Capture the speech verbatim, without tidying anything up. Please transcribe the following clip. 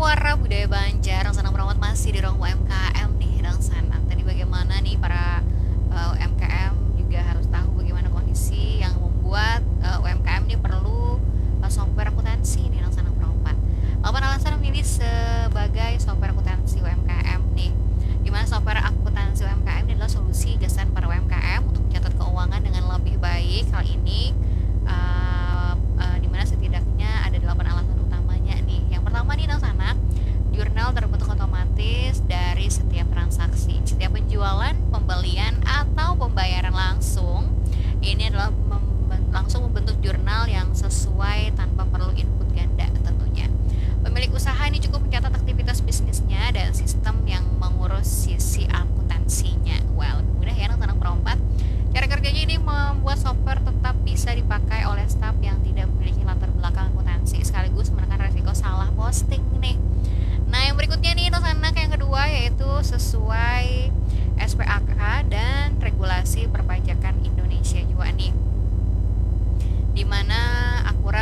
Muara Budaya Banjar, Sang Sanang Perawat masih di ruang U M K M nih dan sana. Tadi bagaimana nih para uh, U M K M juga harus tahu bagaimana kondisi yang membuat uh, U M K M ini perlu uh, software akuntansi nih dan Sanang Perawat. Apa alasan memilih sebagai software akuntansi U M K M nih? Dimana software akuntansi U M K M ini adalah solusi gasan para U M K M untuk mencatat keuangan dengan lebih baik. Hal ini uh, uh, dimana setidaknya ada delapan alasan utamanya nih. Yang pertama nih sana, jurnal terbentuk otomatis dari setiap transaksi, setiap penjualan, pembelian atau pembayaran langsung. Ini adalah mem- langsung membentuk jurnal yang sesuai tanpa perlu input ganda tentunya. Pemilik usaha ini cukup mencatat aktivitas bisnisnya dan sistem yang mengurus sisi akuntansinya. Well, lebih mudah ya anak-anak perompat. Cara kerjanya ini membuat software tetap bisa dipakai oleh staf yang tidak memiliki latar belakang akuntansi, sekaligus menekan resiko salah posting nih. Nah, yang berikutnya nih anak-anak yang kedua yaitu sesuai